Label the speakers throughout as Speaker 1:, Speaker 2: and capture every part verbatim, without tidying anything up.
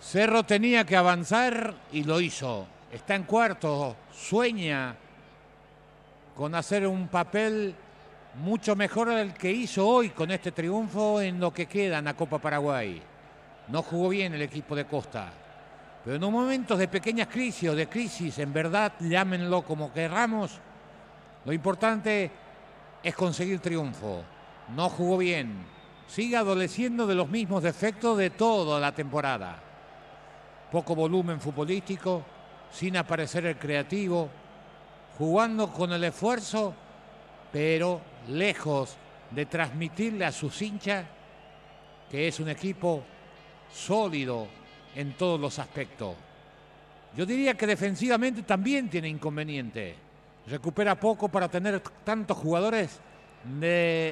Speaker 1: Cerro tenía que avanzar y lo hizo. Está en cuarto, sueña con hacer un papel mucho mejor del que hizo hoy con este triunfo en lo que queda en la Copa Paraguay. No jugó bien el equipo de Costa, pero en momentos de pequeñas crisis o de crisis, en verdad, llámenlo como querramos, lo importante es conseguir triunfo. No jugó bien, sigue adoleciendo de los mismos defectos de toda la temporada. Poco volumen futbolístico, sin aparecer el creativo, jugando con el esfuerzo, pero lejos de transmitirle a sus hinchas que es un equipo sólido en todos los aspectos. Yo diría que defensivamente también tiene inconveniente. Recupera poco para tener tantos jugadores de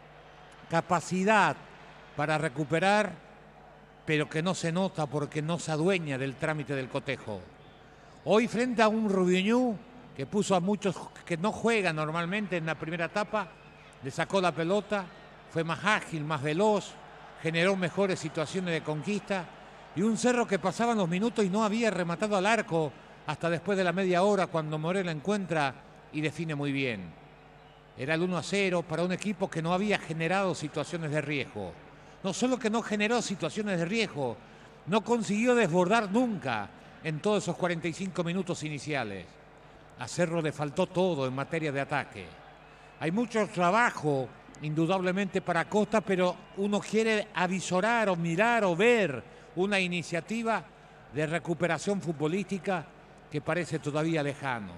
Speaker 1: capacidad para recuperar, pero que no se nota porque no se adueña del trámite del cotejo. Hoy frente a un Rubiñú que puso a muchos que no juegan normalmente en la primera etapa, le sacó la pelota, fue más ágil, más veloz, generó mejores situaciones de conquista, y un Cerro que pasaban los minutos y no había rematado al arco hasta después de la media hora cuando Morel la encuentra y define muy bien. Era el uno a cero para un equipo que no había generado situaciones de riesgo. No solo que no generó situaciones de riesgo, no consiguió desbordar nunca en todos esos cuarenta y cinco minutos iniciales. A Cerro le faltó todo en materia de ataque. Hay mucho trabajo, indudablemente, para Costa, pero uno quiere avisorar o mirar o ver una iniciativa de recuperación futbolística que parece todavía lejano.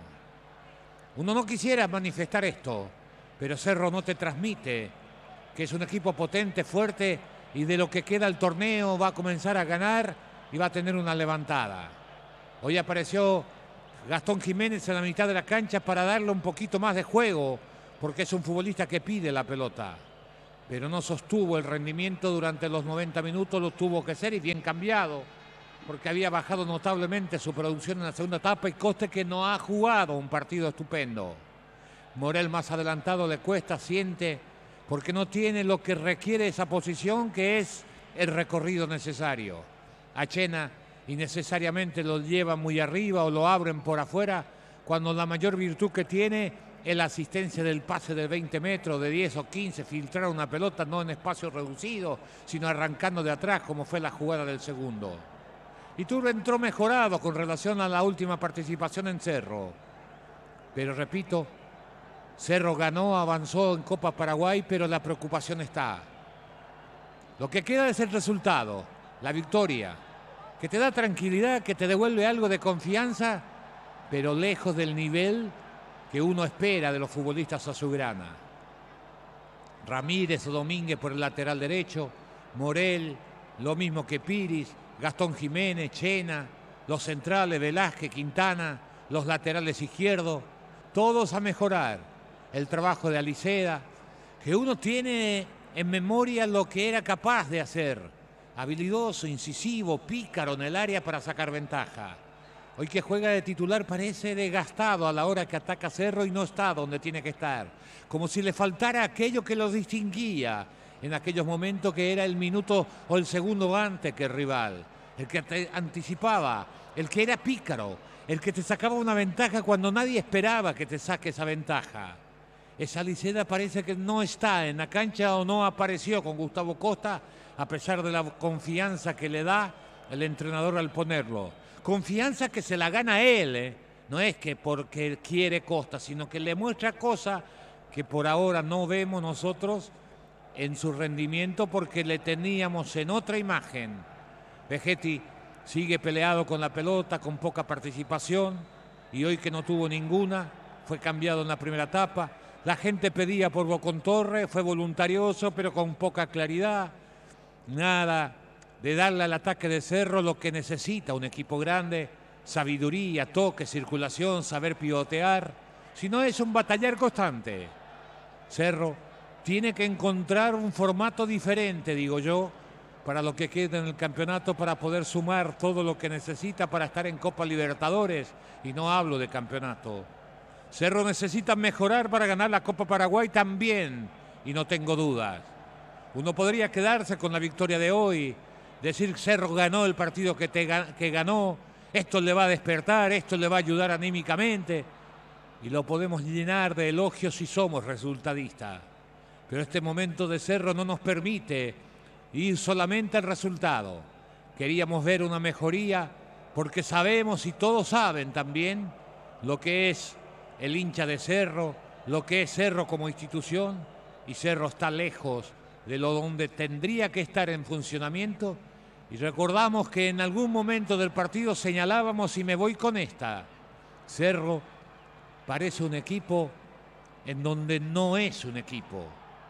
Speaker 1: Uno no quisiera manifestar esto, pero Cerro no te transmite que es un equipo potente, fuerte, y de lo que queda el torneo va a comenzar a ganar y va a tener una levantada. Hoy apareció Gastón Jiménez en la mitad de la cancha para darle un poquito más de juego, porque es un futbolista que pide la pelota, pero no sostuvo el rendimiento durante los noventa minutos, lo tuvo que ser y bien cambiado, porque había bajado notablemente su producción en la segunda etapa y Costa que no ha jugado un partido estupendo. Morel más adelantado le cuesta, siente, porque no tiene lo que requiere esa posición, que es el recorrido necesario. Achena innecesariamente lo lleva muy arriba o lo abren por afuera, cuando la mayor virtud que tiene es la asistencia del pase de veinte metros, de diez o quince, filtrar una pelota no en espacio reducido, sino arrancando de atrás, como fue la jugada del segundo. Iturbe entró mejorado con relación a la última participación en Cerro, pero repito, Cerro ganó, avanzó en Copa Paraguay, pero la preocupación está. Lo que queda es el resultado, la victoria, que te da tranquilidad, que te devuelve algo de confianza, pero lejos del nivel que uno espera de los futbolistas azulgrana. Ramírez o Domínguez por el lateral derecho, Morel, lo mismo que Piris, Gastón Jiménez, Chena, los centrales, Velázquez, Quintana, los laterales izquierdos, todos a mejorar. El trabajo de Aliceda, que uno tiene en memoria lo que era capaz de hacer, habilidoso, incisivo, pícaro en el área para sacar ventaja. Hoy que juega de titular parece desgastado a la hora que ataca Cerro y no está donde tiene que estar, como si le faltara aquello que lo distinguía en aquellos momentos, que era el minuto o el segundo antes que el rival, el que te anticipaba, el que era pícaro, el que te sacaba una ventaja cuando nadie esperaba que te saque esa ventaja. Esa Aliceda parece que no está en la cancha o no apareció con Gustavo Costa, a pesar de la confianza que le da el entrenador al ponerlo. Confianza que se la gana él, ¿eh? No es que porque quiere Costa, sino que le muestra cosas que por ahora no vemos nosotros en su rendimiento, porque le teníamos en otra imagen. Vegetti sigue peleado con la pelota, con poca participación, y hoy que no tuvo ninguna, fue cambiado en la primera etapa. La gente pedía por Bocontorre, fue voluntarioso, pero con poca claridad. Nada de darle al ataque de Cerro lo que necesita un equipo grande: sabiduría, toque, circulación, saber pivotear. Si no, es un batallar constante. Cerro tiene que encontrar un formato diferente, digo yo, para lo que queda en el campeonato, para poder sumar todo lo que necesita para estar en Copa Libertadores, y no hablo de campeonato. Cerro necesita mejorar para ganar la Copa Paraguay también, y no tengo dudas. Uno podría quedarse con la victoria de hoy, decir Cerro ganó el partido que, te, que ganó, esto le va a despertar, esto le va a ayudar anímicamente, y lo podemos llenar de elogios si somos resultadistas. Pero este momento de Cerro no nos permite ir solamente al resultado. Queríamos ver una mejoría porque sabemos y todos saben también lo que es el hincha de Cerro, lo que es Cerro como institución, y Cerro está lejos de lo donde tendría que estar en funcionamiento. Y recordamos que en algún momento del partido señalábamos, y me voy con esta, Cerro parece un equipo en donde no es un equipo,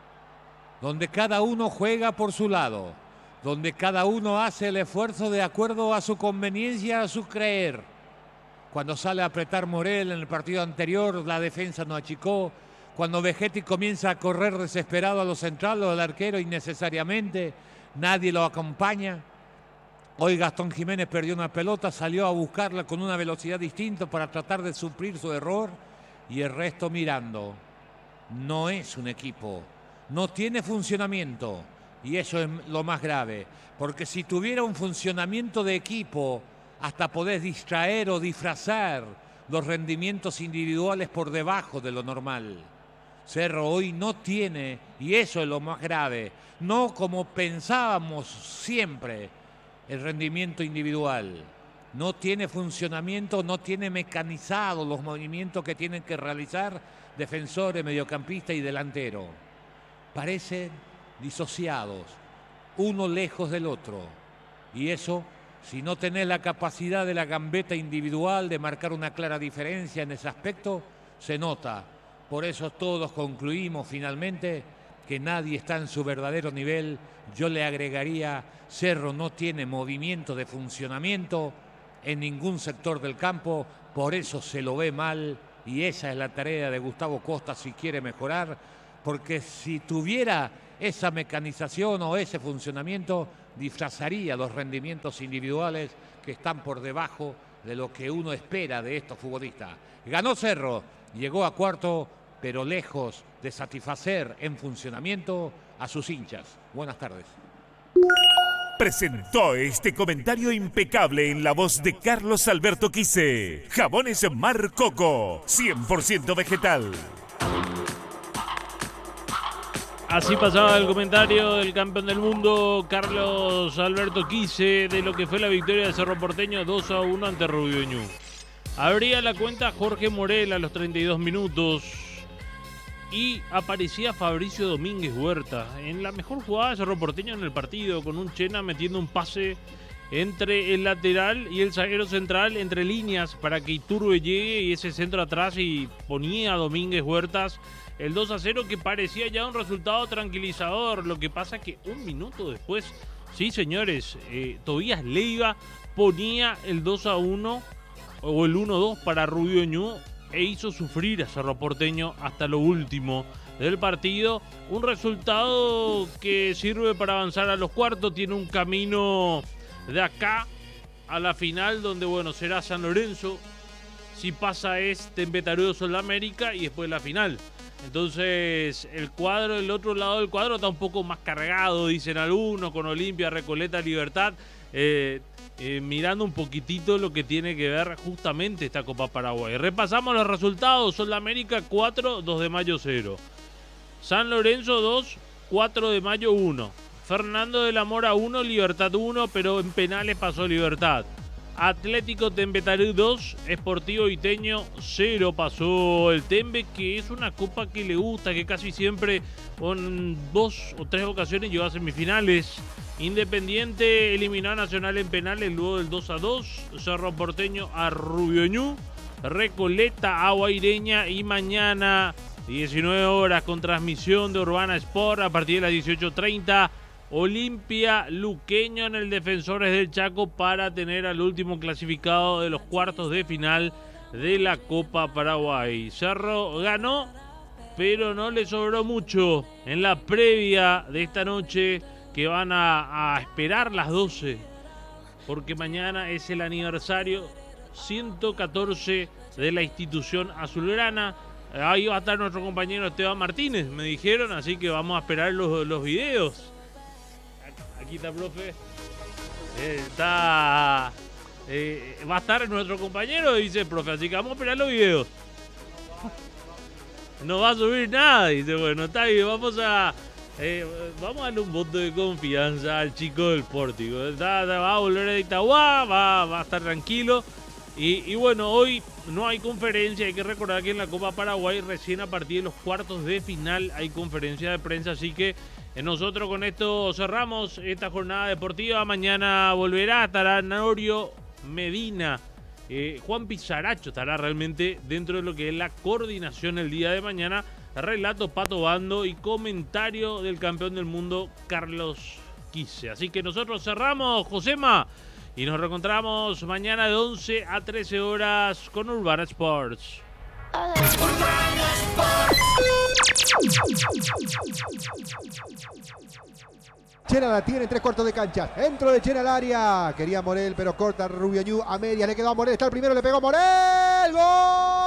Speaker 1: donde cada uno juega por su lado, donde cada uno hace el esfuerzo de acuerdo a su conveniencia, a su creer. Cuando sale a apretar Morel en el partido anterior, la defensa no achicó. Cuando Vegetti comienza a correr desesperado a los centrales o al arquero innecesariamente, nadie lo acompaña. Hoy Gastón Jiménez perdió una pelota, salió a buscarla con una velocidad distinta para tratar de suplir su error, y el resto mirando. No es un equipo, no tiene funcionamiento, y eso es lo más grave, porque si tuviera un funcionamiento de equipo, hasta podés distraer o disfrazar los rendimientos individuales por debajo de lo normal. Cerro hoy no tiene, y eso es lo más grave, no como pensábamos siempre, el rendimiento individual. No tiene funcionamiento, no tiene mecanizado los movimientos que tienen que realizar defensores, mediocampistas y delantero. Parecen disociados, uno lejos del otro. Y eso, si no tenés la capacidad de la gambeta individual de marcar una clara diferencia en ese aspecto, se nota. Por eso todos concluimos finalmente que nadie está en su verdadero nivel. Yo le agregaría, Cerro no tiene movimiento de funcionamiento en ningún sector del campo, por eso se lo ve mal, y esa es la tarea de Gustavo Costa si quiere mejorar, porque si tuviera esa mecanización o ese funcionamiento, disfrazaría los rendimientos individuales que están por debajo de lo que uno espera de estos futbolistas. Ganó Cerro, llegó a cuarto, pero lejos de satisfacer en funcionamiento a sus hinchas. Buenas tardes.
Speaker 2: Presentó este comentario impecable en la voz de Carlos Alberto Quise. Jabones Mar Coco, cien por ciento vegetal.
Speaker 3: Así pasaba el comentario del campeón del mundo, Carlos Alberto Quise, de lo que fue la victoria de Cerro Porteño dos a uno ante Rubio Ñu. Abría la cuenta Jorge Morel a los treinta y dos minutos. Y aparecía Fabricio Domínguez Huerta en la mejor jugada de Cerro Porteño en el partido, con un Chena metiendo un pase entre el lateral y el zaguero central entre líneas para que Iturbe llegue y ese centro atrás, y ponía a Domínguez Huertas el dos a cero, que parecía ya un resultado tranquilizador. Lo que pasa que un minuto después, sí señores, eh, Tobías Leiva ponía el dos a uno o el uno a dos para Rubio Ñu, e hizo sufrir a Cerro Porteño hasta lo último del partido. Un resultado que sirve para avanzar a los cuartos. Tiene un camino de acá a la final, donde bueno, será San Lorenzo. Si pasa es Tempetarú Sudamérica y después la final. Entonces el cuadro, el otro lado del cuadro está un poco más cargado, dicen algunos, con Olimpia, Recoleta, Libertad. Eh, Eh, mirando un poquitito lo que tiene que ver justamente esta Copa Paraguay. Repasamos los resultados. Sudamérica cuatro, dos de mayo cero. San Lorenzo dos, cuatro de mayo uno. Fernando de la Mora uno, Libertad uno, pero en penales pasó Libertad. Atlético Tempetarú dos, Sportivo Iteño cero, pasó el Tembe, que es una copa que le gusta, que casi siempre con dos o tres ocasiones llegó a semifinales. Independiente eliminó a Nacional en penales luego del dos a dos. Cerro Porteño a Rubio Ñu. Recoleta a Guaireña, y mañana diecinueve horas con transmisión de Urbana Sport a partir de las dieciocho treinta. Olimpia Luqueño en el Defensores del Chaco para tener al último clasificado de los cuartos de final de la Copa Paraguay. Cerro ganó, pero no le sobró mucho en la previa de esta noche, que van a, a esperar las doce, porque mañana es el aniversario ciento catorce de la institución azulgrana. Ahí va a estar nuestro compañero Esteban Martínez, me dijeron, así que vamos a esperar los, los videos. Aquí está, profe. Eh, está... Eh, va a estar nuestro compañero, dice el profe, así que vamos a esperar los videos. No va a subir nada, dice, bueno, está bien, vamos a... Eh, vamos a darle un voto de confianza al chico del pórtico. Está, está, va a volver a Itagua, va, va a estar tranquilo. Y, y bueno, hoy no hay conferencia. Hay que recordar que en la Copa Paraguay recién a partir de los cuartos de final hay conferencia de prensa. Así que eh, nosotros con esto cerramos esta jornada deportiva. Mañana volverá, estará Norio Medina. Eh, Juan Pizaracho estará realmente dentro de lo que es la coordinación el día de mañana. Relato Pato Bando y comentario del campeón del mundo Carlos Quise. Así que nosotros cerramos, Josema, y nos reencontramos mañana de once a trece horas con Urbana Sports.
Speaker 4: Urbana Sports.
Speaker 5: Chena la tiene en tres cuartos de cancha. Dentro de Chena al área. Quería Morel, pero corta Rubiañú a media. Le quedó a Morel. Está el primero, le pegó a Morel. ¡Gol!